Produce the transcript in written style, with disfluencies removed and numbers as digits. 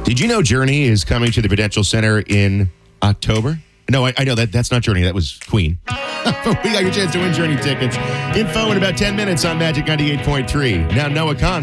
Did you know Journey is coming to the Prudential Center in October? No, I know that's not Journey. That was Queen. We got your chance to win Journey tickets. Info in about 10 minutes on Magic 98.3. Now, Noah Kahn.